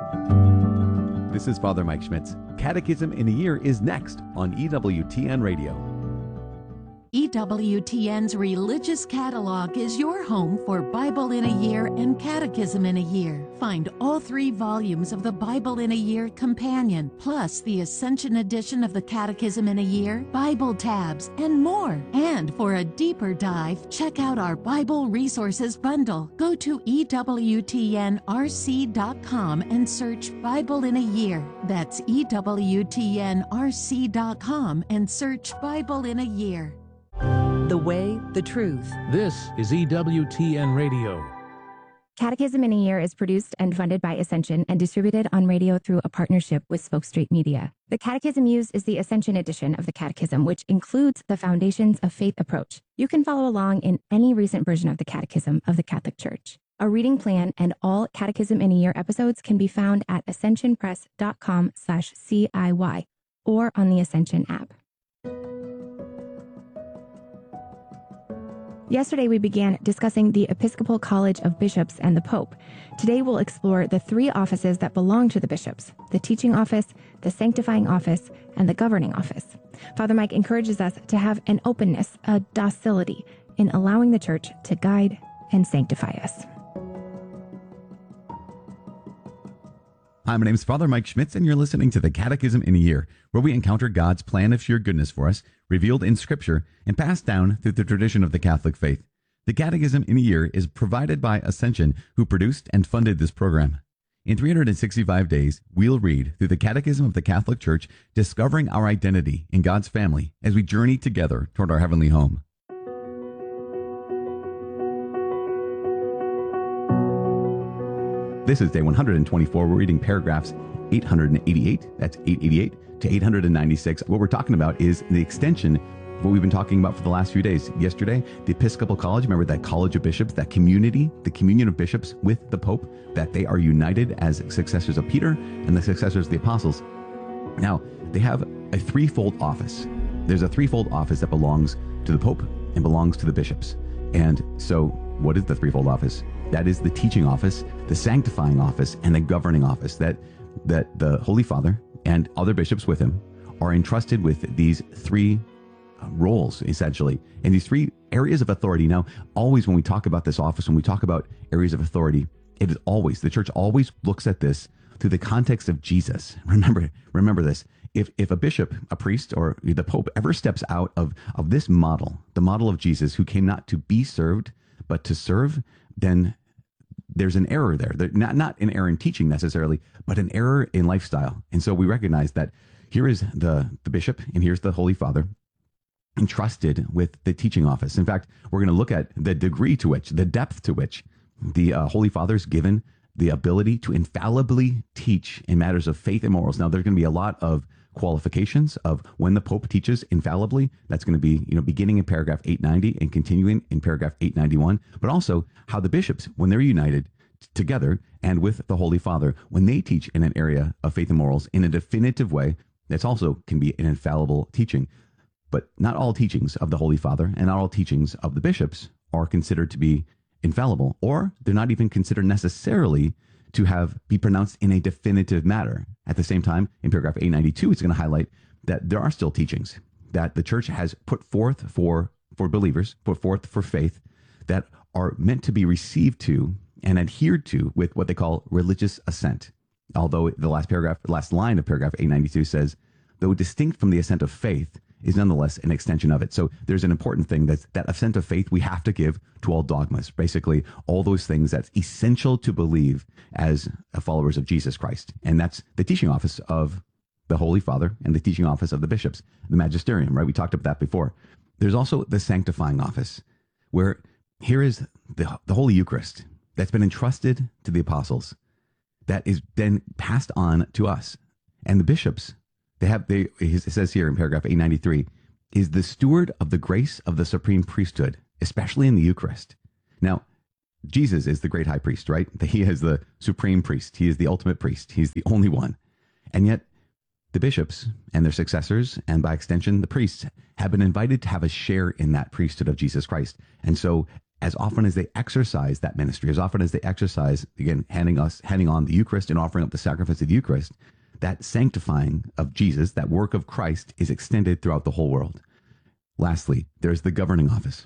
This is Father Mike Schmitz. Catechism in a Year is next on EWTN Radio. EWTN's Religious Catalog is your home for Bible in a Year and Catechism in a Year. Find all 3 volumes of the Bible in a Year Companion, plus the Ascension edition of the Catechism in a Year, Bible tabs, and more. And for a deeper dive, check out our Bible Resources Bundle. Go to EWTNRC.com and search Bible in a Year. That's EWTNRC.com and search Bible in a Year. The Way, the Truth. This is EWTN Radio. Catechism in a Year is produced and funded by Ascension and distributed on radio through a partnership with Spoke Street Media. The catechism used is the Ascension edition of the Catechism, which includes the Foundations of Faith approach. You can follow along in any recent version of the Catechism of the Catholic Church. A reading plan and all Catechism in a Year episodes can be found at ascensionpress.com/CIY or on the Ascension app. Yesterday, we began discussing the Episcopal College of Bishops and the Pope. Today, we'll explore the 3 offices that belong to the bishops: the teaching office, the sanctifying office, and the governing office. Father Mike encourages us to have an openness, a docility in allowing the Church to guide and sanctify us. Hi, my name is Father Mike Schmitz, and you're listening to the Catechism in a Year, where we encounter God's plan of sheer goodness for us, revealed in Scripture and passed down through the tradition of the Catholic faith. The Catechism in a Year is provided by Ascension, who produced and funded this program. In 365 days, we'll read through the Catechism of the Catholic Church, discovering our identity in God's family as we journey together toward our heavenly home. This is day 124. We're reading paragraphs 888, that's 888 to 896. What we're talking about is the extension of what we've been talking about for the last few days. Yesterday, the Episcopal College, remember that College of Bishops, that community, the communion of bishops with the Pope, that they are united as successors of Peter and the successors of the apostles. Now, they have a threefold office. There's a threefold office that belongs to the Pope and belongs to the bishops. And so, what is the threefold office? That is the teaching office, the sanctifying office, and the governing office, that the Holy Father and other bishops with him are entrusted with these 3 roles, essentially, and these 3 areas of authority. Now, always when we talk about this office, when we talk about areas of authority, it is always, the Church always looks at this through the context of Jesus. Remember this. If a bishop, a priest, or the Pope ever steps out of this model, the model of Jesus, who came not to be served, but to serve, then there's an error there. Not an error in teaching necessarily, but an error in lifestyle. And so we recognize that here is the bishop and here's the Holy Father entrusted with the teaching office. In fact, we're going to look at the degree to which, the depth to which the Holy Father is given the ability to infallibly teach in matters of faith and morals. Now, there's going to be a lot of qualifications of when the Pope teaches infallibly. That's going to be, beginning in paragraph 890 and continuing in paragraph 891, but also how the bishops, when they're united together and with the Holy Father, when they teach in an area of faith and morals in a definitive way, that's also can be an infallible teaching. But not all teachings of the Holy Father and not all teachings of the bishops are considered to be infallible, or they're not even considered necessarily to be pronounced in a definitive matter. At the same time, in paragraph 892, it's going to highlight that there are still teachings that the Church has put forth for believers, put forth for faith, that are meant to be received to and adhered to with what they call religious assent. Although the last line of paragraph 892 says, though distinct from the assent of faith, is nonetheless an extension of it. So there's an important thing that assent of faith we have to give to all dogmas, basically all those things that's essential to believe as followers of Jesus Christ. And that's the teaching office of the Holy Father and the teaching office of the bishops, the magisterium, right? We talked about that before. There's also the sanctifying office, where here is the Holy Eucharist that's been entrusted to the apostles, that is then passed on to us. And the bishops, it says here in paragraph 893, is the steward of the grace of the supreme priesthood, especially in the Eucharist. Now, Jesus is the great high priest, right? He is the supreme priest. He is the ultimate priest. He's the only one. And yet the bishops and their successors, and by extension, the priests, have been invited to have a share in that priesthood of Jesus Christ. And so as often as they exercise that ministry, as often as they exercise, again, handing on the Eucharist and offering up the sacrifice of the Eucharist, that sanctifying of Jesus, that work of Christ, is extended throughout the whole world. Lastly, there's the governing office.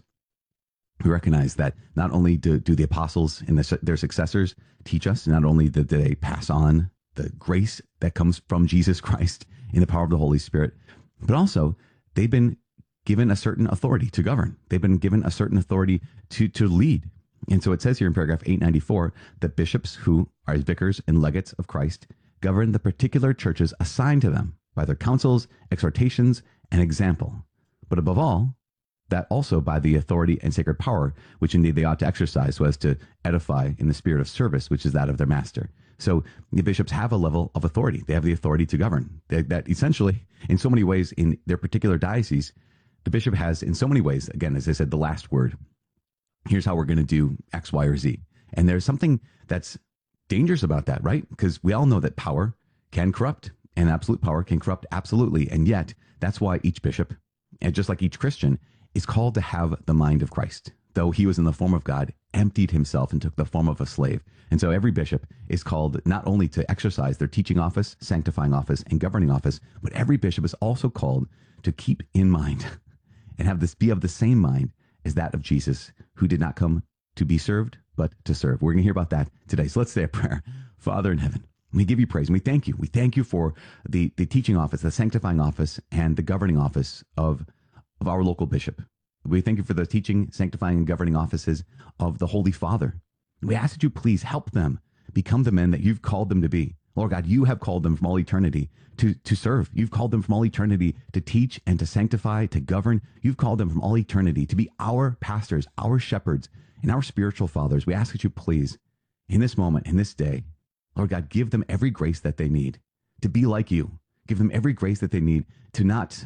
We recognize that not only do the apostles and their successors teach us, not only do they pass on the grace that comes from Jesus Christ in the power of the Holy Spirit, but also they've been given a certain authority to govern. They've been given a certain authority to lead. And so it says here in paragraph 894 that bishops, who are vicars and legates of Christ, govern the particular churches assigned to them by their counsels, exhortations, and example. But above all, that also by the authority and sacred power, which indeed they ought to exercise so as to edify in the spirit of service, which is that of their master. So the bishops have a level of authority. They have the authority to govern. That essentially, in so many ways, in their particular diocese, the bishop has, in so many ways, again, as I said, the last word. Here's how we're going to do X, Y, or Z. And there's something that's dangerous about that, right? Because we all know that power can corrupt, and absolute power can corrupt absolutely. And yet, that's why each bishop, and just like each Christian, is called to have the mind of Christ. Though he was in the form of God, emptied himself and took the form of a slave. And so every bishop is called not only to exercise their teaching office, sanctifying office, and governing office, but every bishop is also called to keep in mind and have this be of the same mind as that of Jesus, who did not come to be served, but to serve. We're going to hear about that today. So let's say a prayer. Father in heaven, we give you praise and we thank you. We thank you for the teaching office, the sanctifying office, and the governing office of our local bishop. We thank you for the teaching, sanctifying, and governing offices of the Holy Father. We ask that you please help them become the men that you've called them to be. Lord God, you have called them from all eternity to serve. You've called them from all eternity to teach and to sanctify, to govern. You've called them from all eternity to be our pastors, our shepherds, and our spiritual fathers. We ask that you please, in this moment, in this day, Lord God, give them every grace that they need to be like you. Give them every grace that they need to not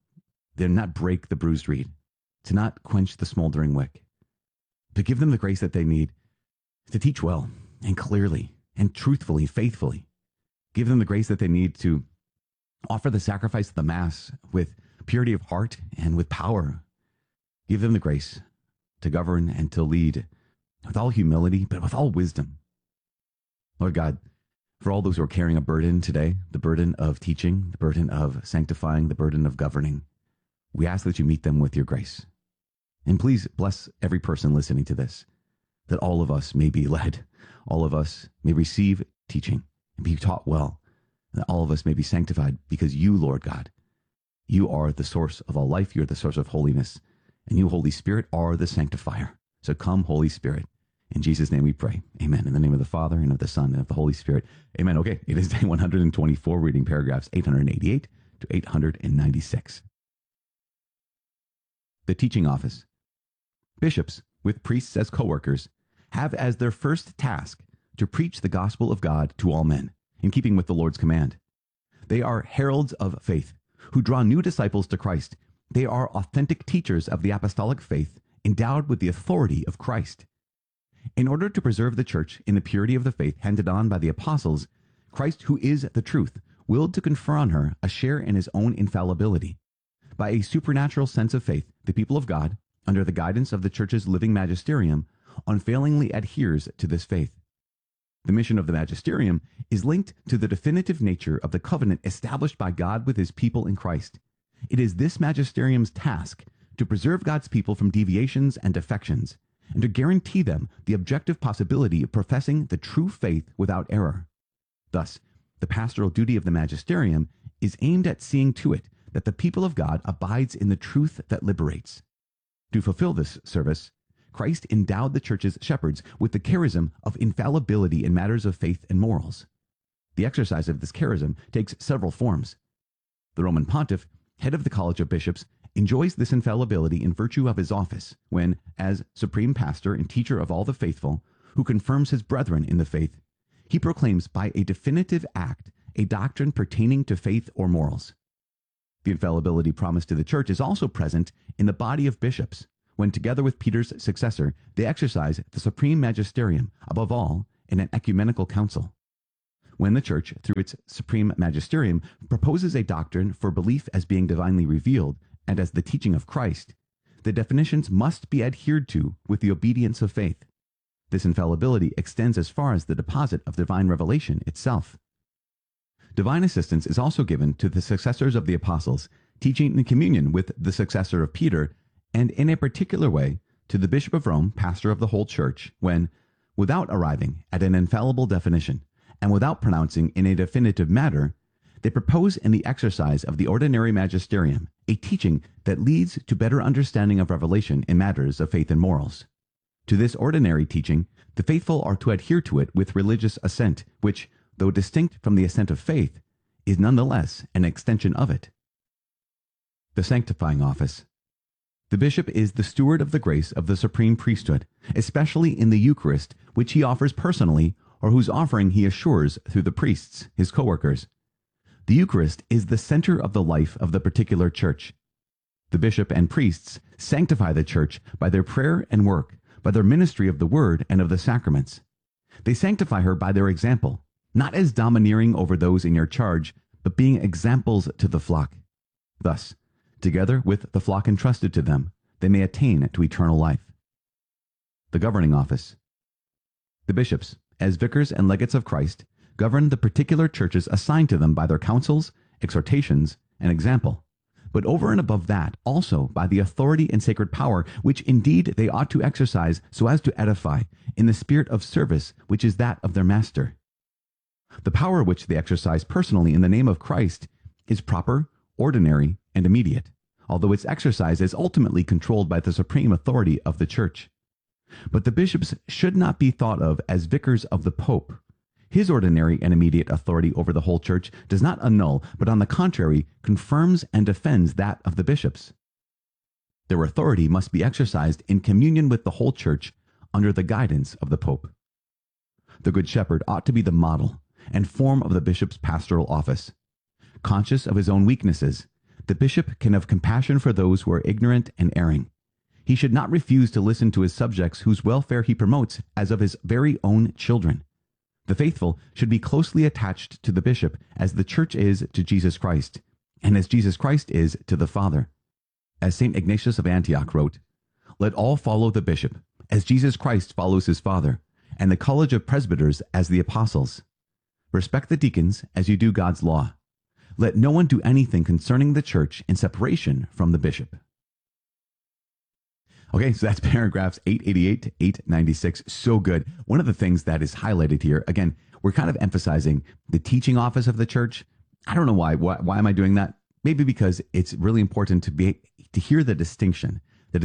break the bruised reed, to not quench the smoldering wick, to give them the grace that they need to teach well and clearly and truthfully, faithfully. Give them the grace that they need to offer the sacrifice of the Mass with purity of heart and with power. Give them the grace to govern and to lead with all humility, but with all wisdom. Lord God, for all those who are carrying a burden today, the burden of teaching, the burden of sanctifying, the burden of governing, we ask that you meet them with your grace. And please bless every person listening to this, that all of us may be led, all of us may receive teaching and be taught well, that all of us may be sanctified because you, Lord God, you are the source of all life, you're the source of holiness, and you, Holy Spirit, are the sanctifier. So come, Holy Spirit. In Jesus' name we pray. Amen. In the name of the Father, and of the Son, and of the Holy Spirit. Amen. Okay, it is day 124, reading paragraphs 888 to 896. The teaching office. Bishops, with priests as co-workers, have as their first task to preach the gospel of God to all men, in keeping with the Lord's command. They are heralds of faith, who draw new disciples to Christ. They are authentic teachers of the apostolic faith, endowed with the authority of Christ. In order to preserve the church in the purity of the faith handed on by the apostles, Christ, who is the truth, willed to confer on her a share in his own infallibility. By a supernatural sense of faith, the people of God, under the guidance of the church's living magisterium, unfailingly adheres to this faith. The mission of the magisterium is linked to the definitive nature of the covenant established by God with his people in Christ. It is this magisterium's task to preserve God's people from deviations and defections, and to guarantee them the objective possibility of professing the true faith without error. Thus, the pastoral duty of the magisterium is aimed at seeing to it that the people of God abides in the truth that liberates. To fulfill this service, Christ endowed the church's shepherds with the charism of infallibility in matters of faith and morals. The exercise of this charism takes several forms. The Roman pontiff, head of the College of Bishops, enjoys this infallibility in virtue of his office when, as supreme pastor and teacher of all the faithful, who confirms his brethren in the faith, he proclaims by a definitive act a doctrine pertaining to faith or morals. The infallibility promised to the church is also present in the body of bishops, when together with Peter's successor, they exercise the supreme magisterium, above all, in an ecumenical council. When the church, through its supreme magisterium, proposes a doctrine for belief as being divinely revealed and as the teaching of Christ, the definitions must be adhered to with the obedience of faith. This infallibility extends as far as the deposit of divine revelation itself. Divine assistance is also given to the successors of the apostles, teaching in communion with the successor of Peter, and in a particular way to the Bishop of Rome, pastor of the whole church, when, without arriving at an infallible definition, and without pronouncing in a definitive matter, they propose in the exercise of the ordinary magisterium a teaching that leads to better understanding of revelation in matters of faith and morals. To this ordinary teaching, the faithful are to adhere to it with religious assent, which, though distinct from the assent of faith, is nonetheless an extension of it. The sanctifying office. The bishop is the steward of the grace of the supreme priesthood, especially in the Eucharist, which he offers personally or whose offering he assures through the priests, his co-workers. The Eucharist is the center of the life of the particular church. The bishop and priests sanctify the church by their prayer and work, by their ministry of the word and of the sacraments. They sanctify her by their example, not as domineering over those in your charge, but being examples to the flock. Thus, together with the flock entrusted to them, they may attain to eternal life. The governing office. The bishops, as vicars and legates of Christ, govern the particular churches assigned to them by their councils, exhortations, and example, but over and above that, also by the authority and sacred power which indeed they ought to exercise so as to edify, in the spirit of service which is that of their master. The power which they exercise personally in the name of Christ is proper, ordinary, and immediate, although its exercise is ultimately controlled by the supreme authority of the Church. But the bishops should not be thought of as vicars of the Pope. His ordinary and immediate authority over the whole Church does not annul, but on the contrary, confirms and defends that of the bishops. Their authority must be exercised in communion with the whole Church under the guidance of the Pope. The Good Shepherd ought to be the model and form of the bishop's pastoral office. Conscious of his own weaknesses, the bishop can have compassion for those who are ignorant and erring. He should not refuse to listen to his subjects whose welfare he promotes as of his very own children. The faithful should be closely attached to the bishop as the church is to Jesus Christ, and as Jesus Christ is to the Father. As St. Ignatius of Antioch wrote, "Let all follow the bishop, as Jesus Christ follows his Father, and the college of presbyters as the apostles. Respect the deacons as you do God's law. Let no one do anything concerning the church in separation from the bishop." Okay, so that's paragraphs 888 to 896. So good. One of the things that is highlighted here, again, we're kind of emphasizing the teaching office of the church. I don't know why. Why am I doing that? Maybe because it's really important to hear the distinction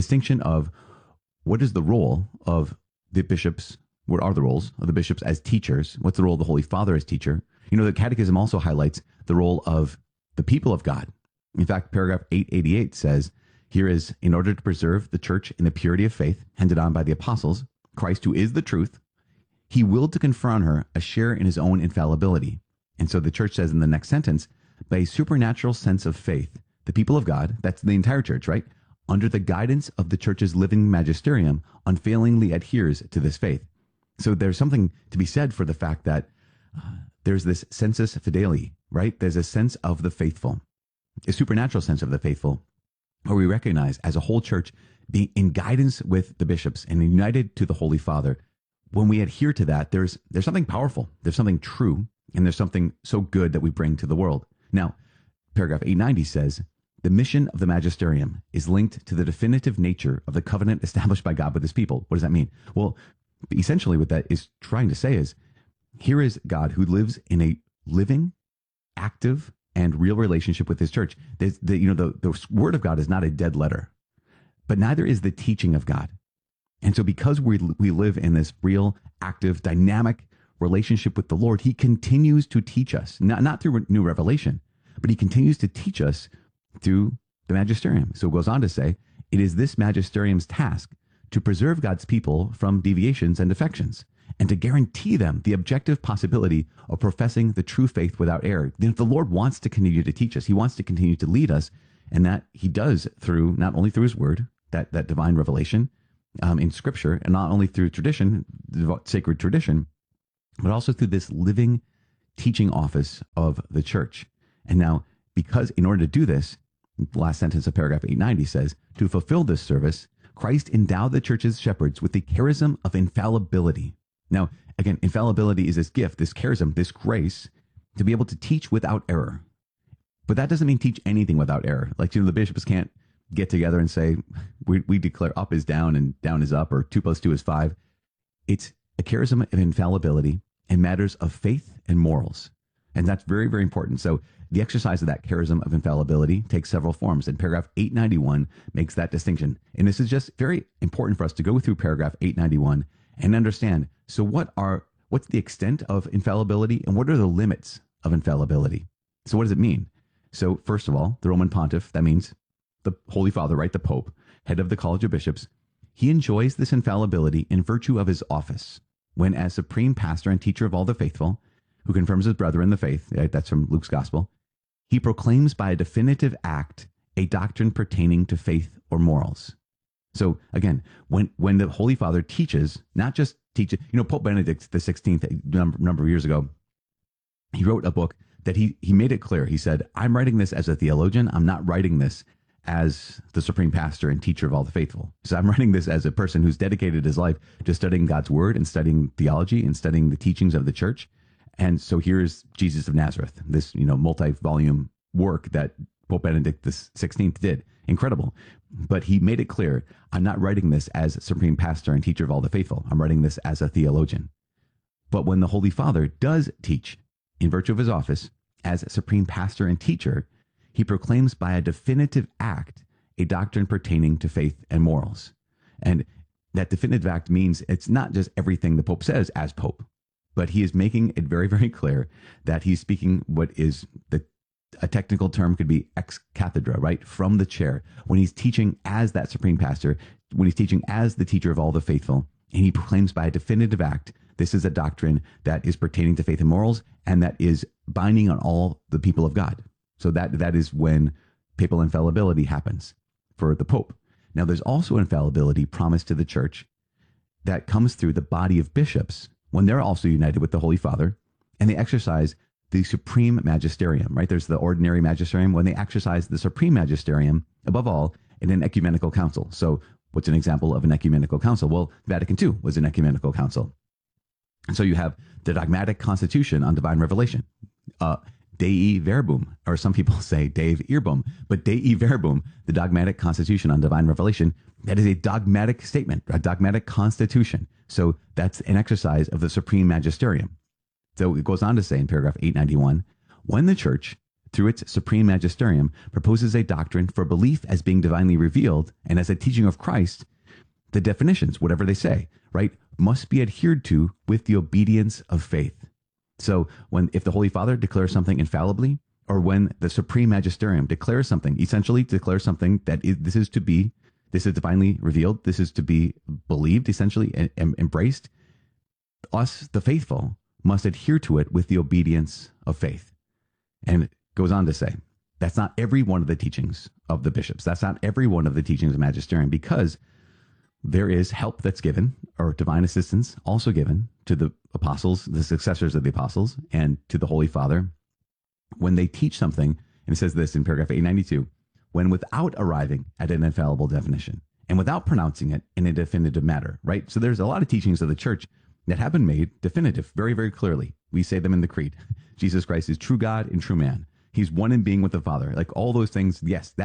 of what is the role of the bishops. What are the roles of the bishops as teachers? What's the role of the Holy Father as teacher? You know, the Catechism also highlights the role of the people of God. In fact, paragraph 888 says, here is, in order to preserve the church in the purity of faith handed on by the apostles, Christ, who is the truth, he willed to confer on her a share in his own infallibility. And so the church says in the next sentence, by a supernatural sense of faith, the people of God, that's the entire church, right, under the guidance of the church's living magisterium, unfailingly adheres to this faith. So there's something to be said for the fact that there's this sensus fidei, right? There's a sense of the faithful, a supernatural sense of the faithful, where we recognize as a whole church being in guidance with the bishops and united to the Holy Father. When we adhere to that, there's something powerful, there's something true, and there's something so good that we bring to the world. Now, paragraph 890 says, the mission of the magisterium is linked to the definitive nature of the covenant established by God with his people. What does that mean? Well, essentially what that is trying to say is, here is God who lives in a living, active, and real relationship with his church. The word of God is not a dead letter, but neither is the teaching of God. And so because we live in this real, active, dynamic relationship with the Lord, he continues to teach us, not through new revelation, but he continues to teach us through the magisterium. So it goes on to say, it is this magisterium's task to preserve God's people from deviations and defections, and to guarantee them the objective possibility of professing the true faith without error. Then the Lord wants to continue to teach us. He wants to continue to lead us, and that he does through, not only through his word, that divine revelation in scripture, and not only through tradition, sacred tradition, but also through this living teaching office of the church. And now, because in order to do this, The last sentence of paragraph 890 says, to fulfill this service, Christ endowed the church's shepherds with the charism of infallibility. Now, again, infallibility is this gift, this charism, this grace to be able to teach without error. But that doesn't mean teach anything without error. Like, the bishops can't get together and say, we declare up is down and down is up, or 2 + 2 is 5. It's a charism of infallibility in matters of faith and morals. And that's very, very important. So the exercise of that charism of infallibility takes several forms. And paragraph 891 makes that distinction. And this is just very important for us to go through paragraph 891 and understand, so what's the extent of infallibility and what are the limits of infallibility? So what does it mean? So first of all, the Roman pontiff, that means the Holy Father, right? The Pope, head of the College of Bishops, he enjoys this infallibility in virtue of his office, when as supreme pastor and teacher of all the faithful, who confirms his brother in the faith, right? That's from Luke's gospel, he proclaims by a definitive act a doctrine pertaining to faith or morals. So again, when the Holy Father teaches, not just teaches, Pope Benedict the 16th, a number of years ago, he wrote a book that he made it clear. He said, I'm writing this as a theologian. I'm not writing this as the supreme pastor and teacher of all the faithful. So I'm writing this as a person who's dedicated his life to studying God's word and studying theology and studying the teachings of the church. And so here's Jesus of Nazareth, this, multi-volume work that Pope Benedict the 16th did. Incredible. But he made it clear, I'm not writing this as supreme pastor and teacher of all the faithful. I'm writing this as a theologian. But when the Holy Father does teach in virtue of his office as supreme pastor and teacher, he proclaims by a definitive act a doctrine pertaining to faith and morals. And that definitive act means it's not just everything the Pope says as Pope, but he is making it very, very clear that he's speaking what is a technical term could be ex cathedra, right? From the chair. When he's teaching as that supreme pastor, when he's teaching as the teacher of all the faithful, and he proclaims by a definitive act, this is a doctrine that is pertaining to faith and morals, and that is binding on all the people of God. So that is when papal infallibility happens for the Pope. Now, there's also infallibility promised to the church that comes through the body of bishops when they're also united with the Holy Father and they exercise the supreme magisterium, right? There's the ordinary magisterium when they exercise the supreme magisterium, above all, in an ecumenical council. So what's an example of an ecumenical council? Well, Vatican II was an ecumenical council. And so you have the dogmatic constitution on divine revelation, Dei Verbum, or some people say Dave Earbum, but Dei Verbum, the dogmatic constitution on divine revelation, that is a dogmatic statement, a dogmatic constitution. So that's an exercise of the supreme magisterium. So it goes on to say in paragraph 891, when the church, through its supreme magisterium, proposes a doctrine for belief as being divinely revealed and as a teaching of Christ, the definitions, whatever they say, right, must be adhered to with the obedience of faith. So if the Holy Father declares something infallibly, or when the supreme magisterium declares something, essentially declares something that this is divinely revealed, this is to be believed, essentially, and embraced, us, the faithful, must adhere to it with the obedience of faith. And it goes on to say, that's not every one of the teachings of the bishops. That's not every one of the teachings of magisterium, because there is help that's given, or divine assistance also given to the apostles, the successors of the apostles, and to the Holy Father when they teach something. And it says this in paragraph 892, when without arriving at an infallible definition and without pronouncing it in a definitive matter, right? So there's a lot of teachings of the church that have been made definitive very, very clearly. We say them in the creed. Jesus Christ is true God and true man. He's one in being with the Father. Like all those things, yes,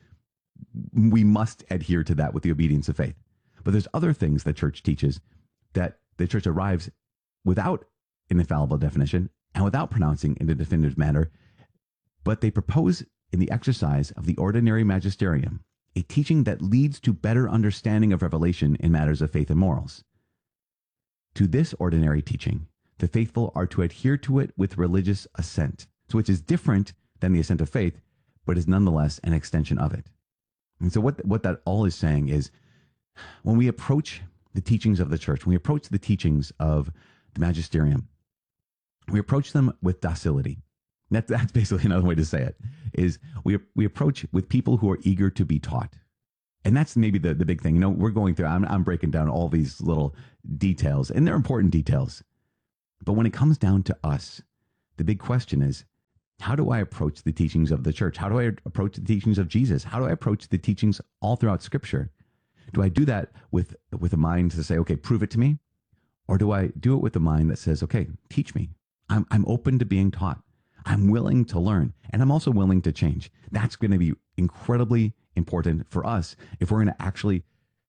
we must adhere to that with the obedience of faith. But there's other things the church teaches that the church arrives without an infallible definition and without pronouncing in a definitive manner, but they propose in the exercise of the ordinary magisterium a teaching that leads to better understanding of revelation in matters of faith and morals. To this ordinary teaching, the faithful are to adhere to it with religious assent, so which is different than the assent of faith, but is nonetheless an extension of it. And so what that all is saying is, when we approach the teachings of the church, when we approach the teachings of the magisterium, we approach them with docility. That's basically another way to say it, is we approach with people who are eager to be taught. And that's maybe the big thing. We're going through, I'm breaking down all these little details, and they're important details. But when it comes down to us, the big question is, How do I approach the teachings of the church? How do I approach the teachings of Jesus? How do I approach the teachings all throughout Scripture? Do I do that with a mind to say, okay, prove it to me? Or do I do it with a mind that says, okay, teach me. I'm open to being taught. I'm willing to learn. And I'm also willing to change. That's going to be incredibly important for us if we're going to actually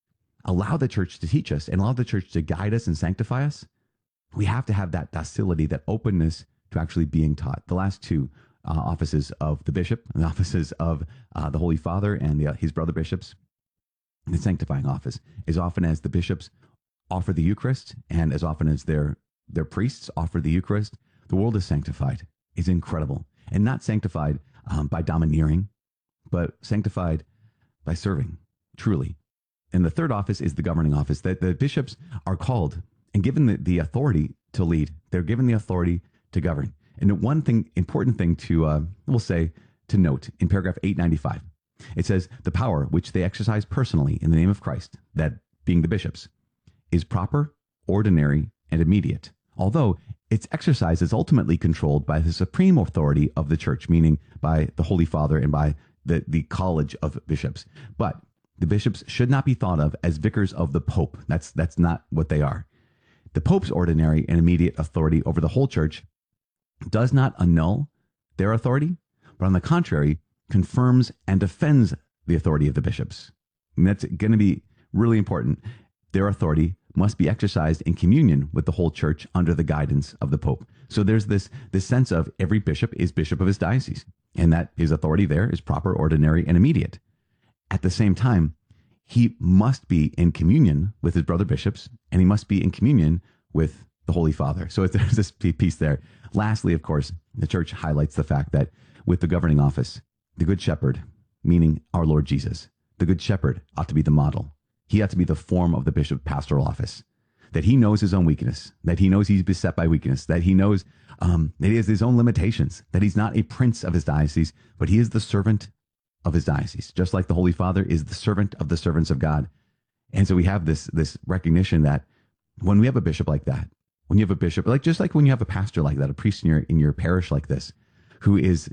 allow the church to teach us and allow the church to guide us and sanctify us. We have to have that docility, that openness to actually being taught. The last two offices of the bishop, the offices of the Holy Father and his brother bishops, the sanctifying office, as often as the bishops offer the Eucharist and as often as their priests offer the Eucharist, the world is sanctified. It's incredible. And not sanctified by domineering, but sanctified by serving, truly. And the third office is the governing office, that the bishops are called and given the authority to lead. They're given the authority to govern. And one thing, important thing to, we'll say, to note in paragraph 895, it says, the power which they exercise personally in the name of Christ, that being the bishops, is proper, ordinary, and immediate, although its exercise is ultimately controlled by the supreme authority of the church, meaning by the Holy Father and by the college of bishops. But the bishops should not be thought of as vicars of the Pope. That's not what they are. The Pope's ordinary and immediate authority over the whole church does not annul their authority, but on the contrary, confirms and defends the authority of the bishops. And that's going to be really important. Their authority must be exercised in communion with the whole church under the guidance of the Pope. So there's this sense of every bishop is bishop of his diocese, and that his authority there is proper, ordinary, and immediate. At the same time, he must be in communion with his brother bishops, and he must be in communion with the Holy Father. So there's this piece there. Lastly, of course, the church highlights the fact that with the governing office, the Good Shepherd, meaning our Lord Jesus, the Good Shepherd ought to be the model. He ought to be the form of the bishop pastoral office, that he knows his own weakness, that he knows he's beset by weakness, that he knows that he has his own limitations, that he's not a prince of his diocese, but he is the servant of his diocese, just like the Holy Father is the servant of the servants of God. And so we have this recognition that when we have a bishop like that, when you have a bishop, just like when you have a pastor like that, a priest in your parish like this, who is,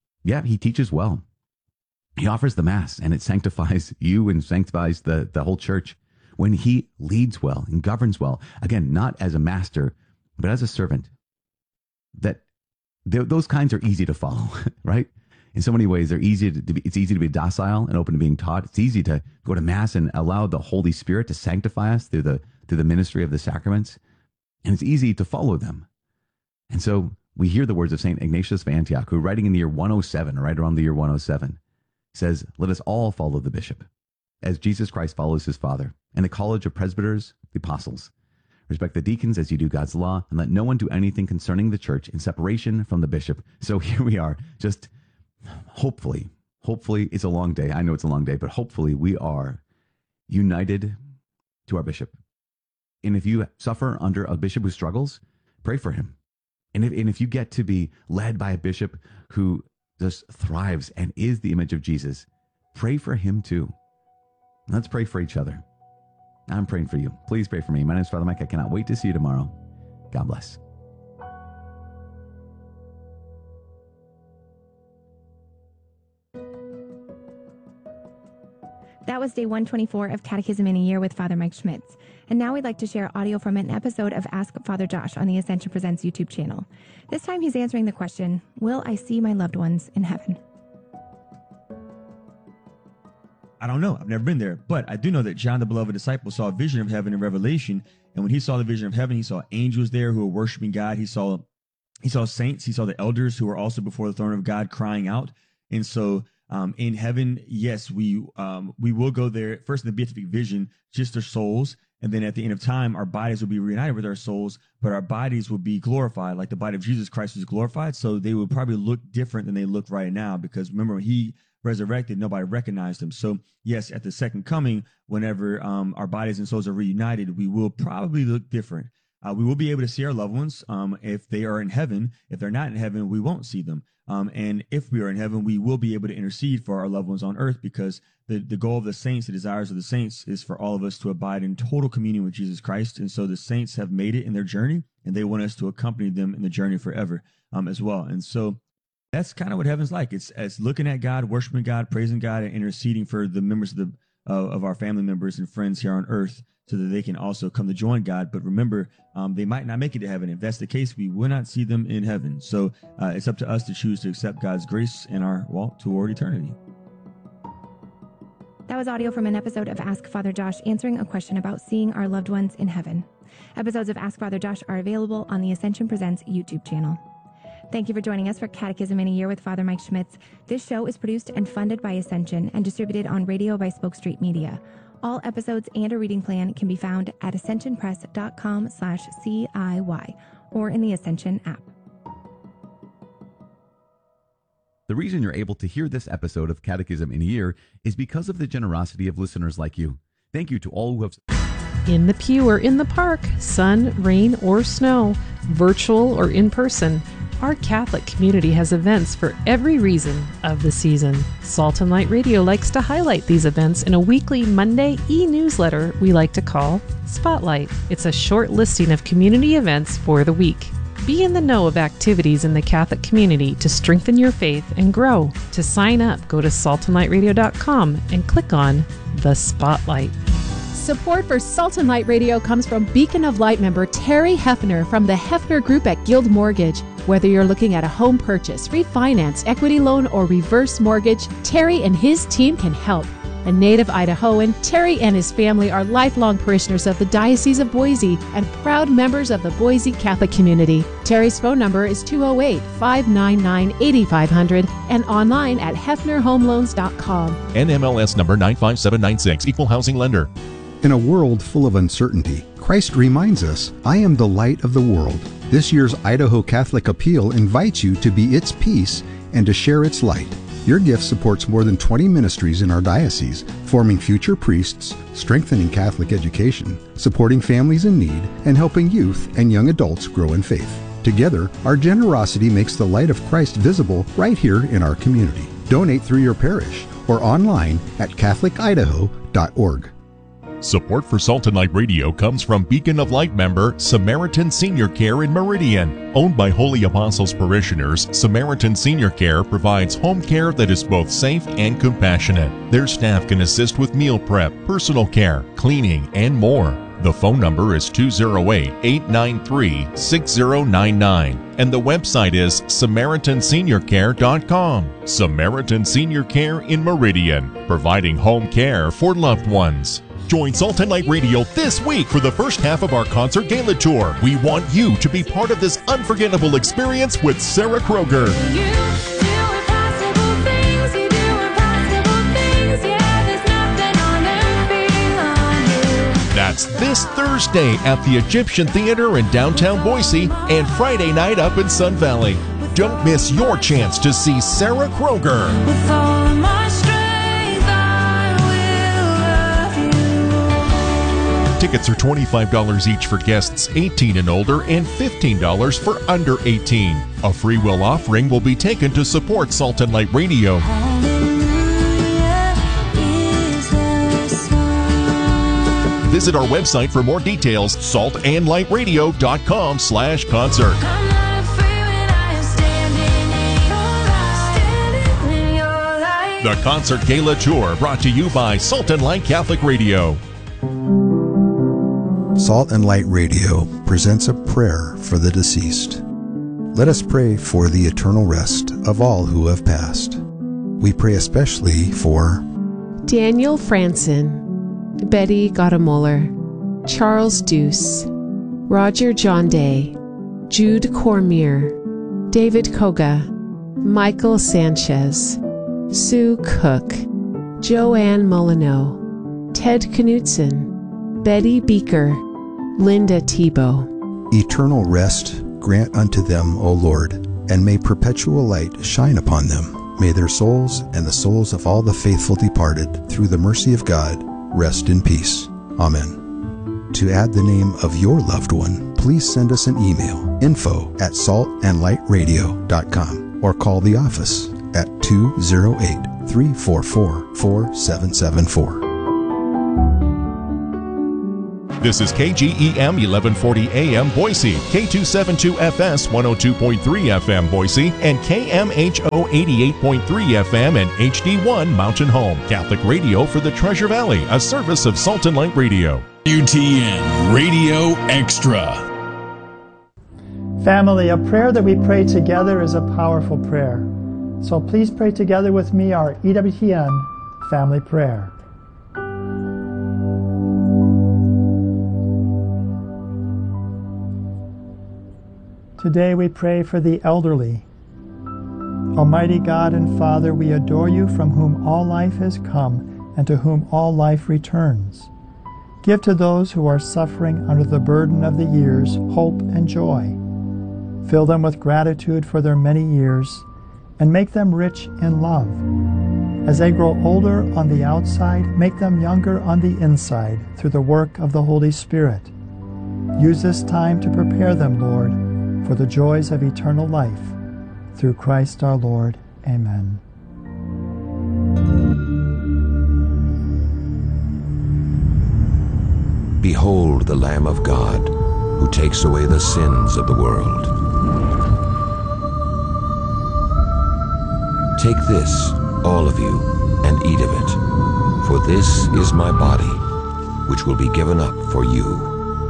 he teaches well. He offers the Mass and it sanctifies you and sanctifies the whole church. When he leads well and governs well, again, not as a master, but as a servant, that those kinds are easy to follow, right? In so many ways, it's easy to be docile and open to being taught. It's easy to go to Mass and allow the Holy Spirit to sanctify us through the ministry of the sacraments. And it's easy to follow them. And so we hear the words of St. Ignatius of Antioch, who writing in the year 107, right around the year 107, says, let us all follow the bishop, as Jesus Christ follows his Father, and the college of presbyters, the apostles. Respect the deacons as you do God's law, and let no one do anything concerning the church in separation from the bishop. So here we are, just hopefully it's a long day. I know it's a long day, but hopefully we are united to our bishop. And if you suffer under a bishop who struggles, pray for him. And if you get to be led by a bishop who just thrives and is the image of Jesus, pray for him too. Let's pray for each other. I'm praying for you. Please pray for me. My name is Father Mike. I cannot wait to see you tomorrow. God bless. That was day 124 of Catechism in a Year with Father Mike Schmitz. And now we'd like to share audio from an episode of Ask Father Josh on the Ascension Presents YouTube channel. This time he's answering the question, will I see my loved ones in heaven? I don't know. I've never been there. But I do know that John, the beloved disciple, saw a vision of heaven in Revelation. And when he saw the vision of heaven, he saw angels there who were worshiping God. He saw saints. He saw the elders who were also before the throne of God crying out. And so in heaven, yes, we will go there first in the beatific vision, just our souls. And then at the end of time, our bodies will be reunited with our souls, but our bodies will be glorified like the body of Jesus Christ was glorified. So they will probably look different than they look right now, because remember, when he resurrected, nobody recognized him. So yes, at the second coming, whenever our bodies and souls are reunited, we will probably look different. We will be able to see our loved ones if they are in heaven. If they're not in heaven, we won't see them. And if we are in heaven, we will be able to intercede for our loved ones on earth, because the goal of the saints, the desires of the saints, is for all of us to abide in total communion with Jesus Christ. And so the saints have made it in their journey, and they want us to accompany them in the journey forever as well. And so That's kind of what heaven's like. It's looking at God, worshiping God, praising God, and interceding for the members of our family members and friends here on earth, so that they can also come to join God. But remember, they might not make it to heaven. If that's the case, we will not see them in heaven. So it's up to us to choose to accept God's grace in our walk toward eternity. That was audio from an episode of Ask Father Josh answering a question about seeing our loved ones in heaven. Episodes of Ask Father Josh are available on the Ascension Presents YouTube channel. Thank you for joining us for Catechism in a Year with Father Mike Schmitz. This show is produced and funded by Ascension and distributed on radio by Spoke Street Media. All episodes and a reading plan can be found at ascensionpress.com/CIY or in the Ascension app. The reason you're able to hear this episode of Catechism in a Year is because of the generosity of listeners like you. Thank you to all who have... In the pew or in the park, sun, rain, or snow, virtual or in person, our Catholic community has events for every reason of the season. Salt and Light Radio likes to highlight these events in a weekly Monday e-newsletter we like to call Spotlight. It's a short listing of community events for the week. Be in the know of activities in the Catholic community to strengthen your faith and grow. To sign up, go to saltandlightradio.com and click on the Spotlight. Support for Salt and Light Radio comes from Beacon of Light member Terry Hefner from the Hefner Group at Guild Mortgage. Whether you're looking at a home purchase, refinance, equity loan, or reverse mortgage, Terry and his team can help. A native Idahoan, Terry and his family are lifelong parishioners of the Diocese of Boise and proud members of the Boise Catholic community. Terry's phone number is 208-599-8500 and online at hefnerhomeloans.com. NMLS number 95796, Equal Housing Lender. In a world full of uncertainty, Christ reminds us, I am the light of the world. This year's Idaho Catholic Appeal invites you to be its peace and to share its light. Your gift supports more than 20 ministries in our diocese, forming future priests, strengthening Catholic education, supporting families in need, and helping youth and young adults grow in faith. Together, our generosity makes the light of Christ visible right here in our community. Donate through your parish or online at catholic-idaho.org. Support for Salt and Light Radio comes from Beacon of Light member Samaritan Senior Care in Meridian. Owned by Holy Apostles parishioners, Samaritan Senior Care provides home care that is both safe and compassionate. Their staff can assist with meal prep, personal care, cleaning, and more. The phone number is 208-893-6099, and the website is SamaritanSeniorCare.com. Samaritan Senior Care in Meridian, providing home care for loved ones. Join Salt and Light Radio this week for the first half of our concert gala tour. We want you to be part of this unforgettable experience with Sarah Kroger. That's this Thursday at the Egyptian Theater in downtown Boise and Friday night up in Sun Valley. Don't miss your chance to see Sarah Kroger. With all of my strength, Tickets are $25 each for guests 18 and older and $15 for under 18. A free will offering will be taken to support Salt and Light Radio. Visit our website for more details, saltandlightradio.com/concert. The Concert Gala Tour brought to you by Salt and Light Catholic Radio. Salt and Light Radio presents a prayer for the deceased. Let us pray for the eternal rest of all who have passed. We pray especially for Daniel Franson, Betty Gottemoeller, Charles Deuce, Roger John Day, Jude Cormier, David Koga, Michael Sanchez, Sue Cook, Joanne Molyneux, Ted Knutson, Betty Beaker, Linda Tebow. eternal rest grant unto them, O Lord, and may perpetual light shine upon them. May their souls and the souls of all the faithful departed, through the mercy of God, rest in peace. Amen. To add the name of your loved one, please send us an email, info@saltandlightradio.com, or call the office at 208-344-4774. This is KGEM 1140 AM Boise, K272FS 102.3 FM Boise, and KMHO 88.3 FM and HD1 Mountain Home. Catholic radio for the Treasure Valley, a service of Salt and Light Radio. UTN Radio Extra. Family, a prayer that we pray together is a powerful prayer. So please pray together with me our EWTN family prayer. Today we pray for the elderly. Almighty God and Father, we adore you, from whom all life has come and to whom all life returns. Give to those who are suffering under the burden of the years hope and joy. Fill them with gratitude for their many years and make them rich in love. As they grow older on the outside, make them younger on the inside through the work of the Holy Spirit. Use this time to prepare them, Lord, for the joys of eternal life. Through Christ our Lord. Amen. Behold the Lamb of God, who takes away the sins of the world. Take this, all of you, and eat of it, for this is my body, which will be given up for you.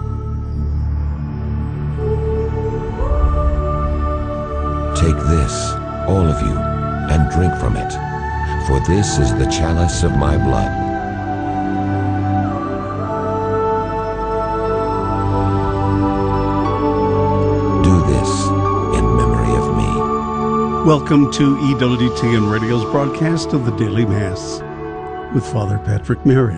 Take this, all of you, and drink from it, for this is the chalice of my blood. Do this in memory of me. Welcome to EWTN Radio's broadcast of the Daily Mass with Father Patrick Mary.